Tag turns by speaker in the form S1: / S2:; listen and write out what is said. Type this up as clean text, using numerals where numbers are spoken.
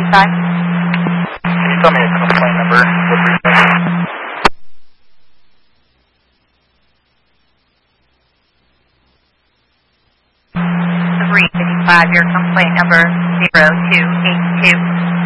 S1: time?
S2: Can you tell me a complaint number? What were you saying?
S1: 355, your complaint number 0282.